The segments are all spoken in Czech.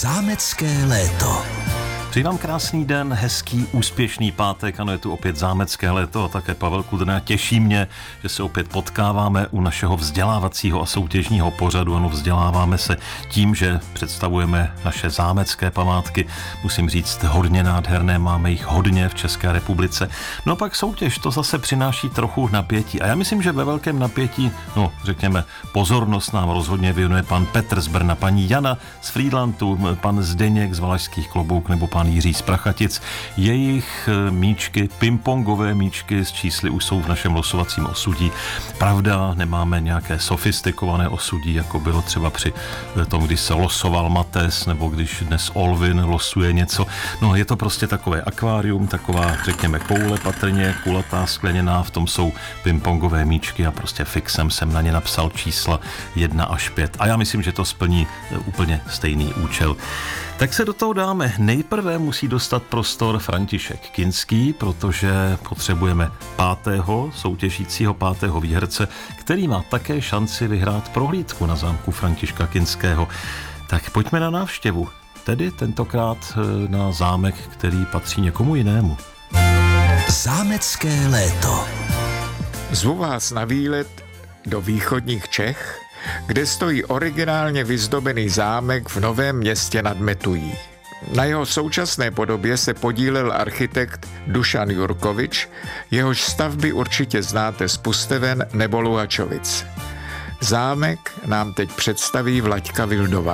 Zámecké léto. Přeji vám krásný den, hezký, úspěšný pátek, ano, je tu opět zámecké léto a také Pavel Kudrna. Těší mě, že se opět potkáváme u našeho vzdělávacího a soutěžního pořadu. Ano, vzděláváme se tím, že představujeme naše zámecké památky. Musím říct, hodně nádherné, máme jich hodně v České republice. No pak soutěž, to zase přináší trochu napětí. A já myslím, že ve velkém napětí, řekněme, pozornost nám rozhodně věnuje pan Petr z Brna, paní Jana z Frýdlantu, pan Zdeněk z Valašských Klobouk nebo pan Jiří z Prachatic. Jejich míčky, pingpongové míčky s čísly už jsou v našem losovacím osudí. Pravda, nemáme nějaké sofistikované osudí, jako bylo třeba při tom, když se losoval Mates, nebo když dnes Olvin losuje něco. No, je to prostě takové akvárium, taková, řekněme, koule patrně, kulatá, skleněná, v tom jsou pingpongové míčky a prostě fixem jsem na ně napsal čísla 1 až 5. A já myslím, že to splní úplně stejný účel. Tak se do toho dáme. Nejprve musí dostat prostor František Kinský, protože potřebujeme 5. soutěžícího 5. výherce, který má také šanci vyhrát prohlídku na zámku Františka Kinského. Tak pojďme na návštěvu, tedy tentokrát na zámek, který patří někomu jinému. Zámecké léto. Zvu vás na výlet do východních Čech, kde stojí originálně vyzdobený zámek v Novém Městě nad Metují. Na jeho současné podobě se podílel architekt Dušan Jurkovič, jehož stavby určitě znáte z Pusteven nebo Luhačovic. Zámek nám teď představí Vlaďka Vildová.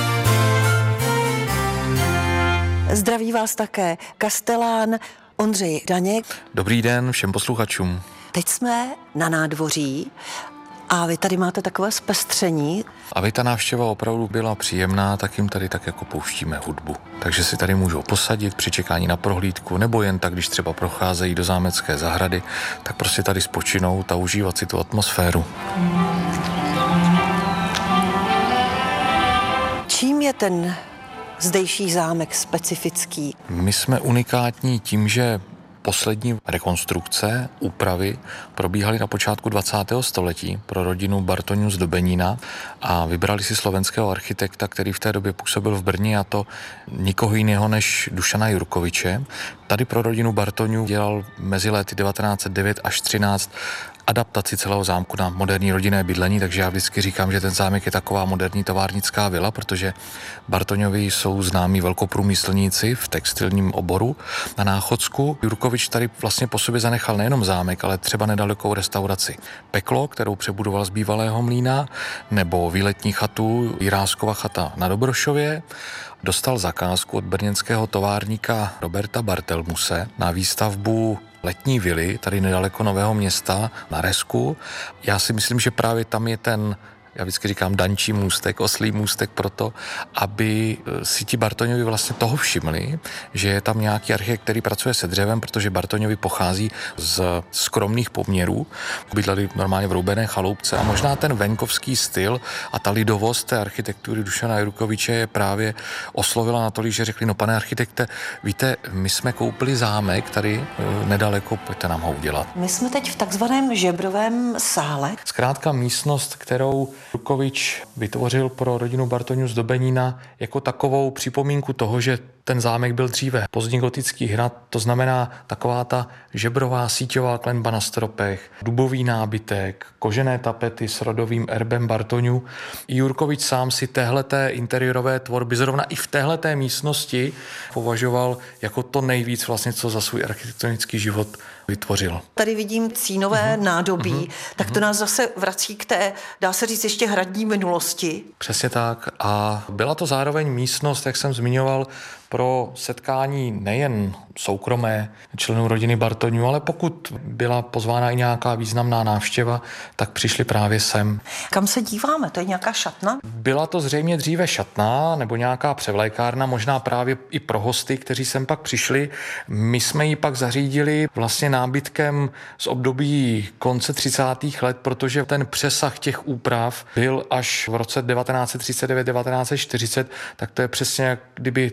Zdraví vás také kastelán Ondřej Daněk. Dobrý den všem posluchačům. Teď jsme na nádvoří a vy tady máte takové zpestření. Aby ta návštěva opravdu byla příjemná, tak jim tady tak jako pouštíme hudbu. Takže si tady můžou posadit při čekání na prohlídku, nebo jen tak, když třeba procházejí do zámecké zahrady, tak prostě tady spočinout a užívat si tu atmosféru. Čím je ten zdejší zámek specifický? My jsme unikátní tím, že poslední rekonstrukce, úpravy probíhaly na počátku 20. století pro rodinu Bartoňů z Dobenína a vybrali si slovenského architekta, který v té době působil v Brně, a to nikoho jiného než Dušana Jurkoviče. Tady pro rodinu Bartoňů dělal mezi lety 1909 až 13 adaptaci celého zámku na moderní rodinné bydlení, takže já vždycky říkám, že ten zámek je taková moderní továrnická vila, protože Bartoňovi jsou známí velkoprůmyslníci v textilním oboru na Náchodsku. Jurkovič tady vlastně po sobě zanechal nejenom zámek, ale třeba nedalekou restauraci Peklo, kterou přebudoval z bývalého mlýna, nebo výletní chatu Jiráskova chata na Dobrošově. Dostal zakázku od brněnského továrníka Roberta Bartelmuse na výstavbu letní vily, tady nedaleko Nového Města na Resku. Já si myslím, že právě tam je ten, já vždycky říkám, dančí můstek, oslí můstek proto, aby si ti Bartoňovi vlastně toho všimli, že je tam nějaký architekt, který pracuje se dřevem, protože Bartoňovi pochází z skromných poměrů, bydleli normálně v roubené chaloupce a možná ten venkovský styl a ta lidovost té architektury Dušana Jurkoviče je právě oslovila natolik, že řekli, no pane architekte, víte, my jsme koupili zámek tady nedaleko, pojďte nám ho udělat. My jsme teď v takzvaném žebrovém sále. Zkrátka místnost, kterou Jurkovič vytvořil pro rodinu Bartoňů z Dobenína jako takovou připomínku toho, že ten zámek byl dříve pozdní gotický hrad, to znamená taková ta žebrová síťová klenba na stropech, dubový nábytek, kožené tapety s rodovým erbem Bartoňů. I Jurkovič sám si téhleté interiérové tvorby zrovna i v téhleté místnosti považoval jako to nejvíc vlastně, co za svůj architektonický život vytvořil. Tady vidím cínové nádobí, tak to nás zase vrací k té, dá se říct, ještě hradní minulosti. Přesně tak. A byla to zároveň místnost, jak jsem zmiňoval, pro setkání nejen soukromé členů rodiny Bartoňů, ale pokud byla pozvána i nějaká významná návštěva, tak přišli právě sem. Kam se díváme? To je nějaká šatna? Byla to zřejmě dříve šatna nebo nějaká převlékárna, možná právě i pro hosty, kteří sem pak přišli. My jsme ji pak zařídili vlastně nábytkem z období konce 30. let, protože ten přesah těch úprav byl až v roce 1939-1940, tak to je přesně jak kdyby ta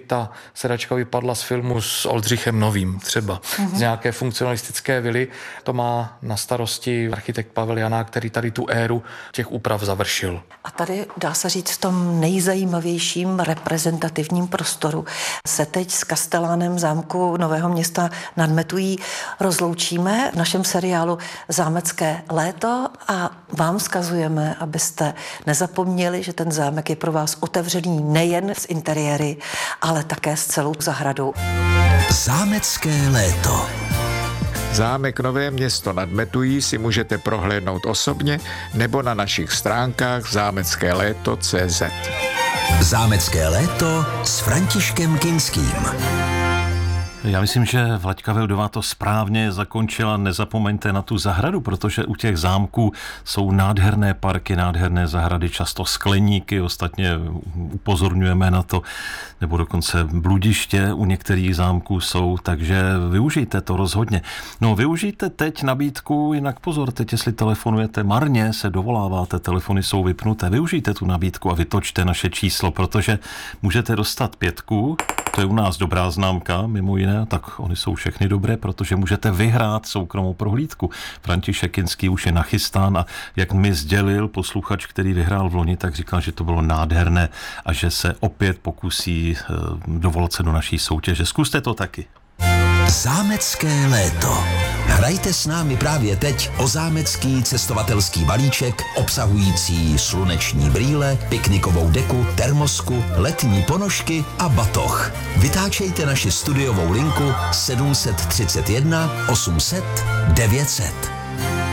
sedačka vypadla z filmu s Oldřichem Novým třeba, z nějaké funkcionalistické vily. To má na starosti architekt Pavel Janák, který tady tu éru těch úprav završil. A tady dá se říct v tom nejzajímavějším reprezentativním prostoru se teď s kastelánem zámku Nového Města nad Metují rozloučíme v našem seriálu Zámecké léto a vám vzkazujeme, abyste nezapomněli, že ten zámek je pro vás otevřený nejen z interiéry, ale také s celou zahradou. Zámecké léto. Zámek Nové Město nad Metují si můžete prohlédnout osobně nebo na našich stránkách zámeckéléto.cz. Zámecké léto s Františkem Kinským. Já myslím, že Vlaďka Vildová to správně zakončila. Nezapomeňte na tu zahradu, protože u těch zámků jsou nádherné parky, nádherné zahrady, často skleníky, ostatně upozorňujeme na to, nebo dokonce bludiště u některých zámků jsou, takže využijte to rozhodně. No, využijte teď nabídku, jinak pozor, teď jestli telefonujete marně, se dovoláváte, telefony jsou vypnuté, využijte tu nabídku a vytočte naše číslo, protože můžete dostat 5, to je u nás dobrá známka, mimo jiné, tak oni jsou všechny dobré, protože můžete vyhrát soukromou prohlídku. František Kinský už je nachystán a jak mi sdělil posluchač, který vyhrál v loni, tak říkal, že to bylo nádherné a že se opět pokusí dovolat se do naší soutěže. Zkuste to taky. Zámecké léto. Hrajte s námi právě teď o zámecký cestovatelský balíček obsahující sluneční brýle, piknikovou deku, termosku, letní ponožky a batoh. Vytáčejte naši studiovou linku 731 800 900.